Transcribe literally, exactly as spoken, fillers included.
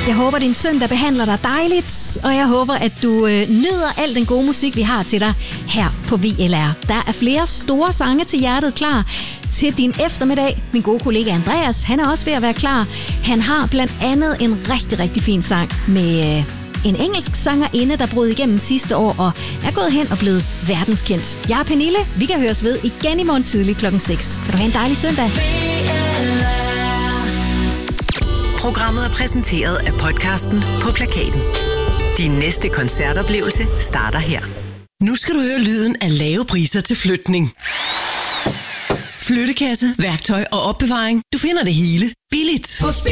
Jeg håber, din søndag behandler dig dejligt, og jeg håber, at du øh, nyder al den gode musik, vi har til dig her på V L R. Der er flere store sange til hjertet klar til din eftermiddag. Min gode kollega Andreas, han er også ved at være klar. Han har blandt andet en rigtig, rigtig fin sang med øh, en engelsk sangerinde, der brød igennem sidste år og er gået hen og blevet verdenskendt. Jeg er Pernille. Vi kan høres ved igen i morgen tidlig klokken seks. Kan du have en dejlig søndag? Programmet er præsenteret af podcasten På Plakaten. Din næste koncertoplevelse starter her. Nu skal du høre lyden af lave priser til flytning. Flyttekasse, værktøj og opbevaring. Du finder det hele billigt.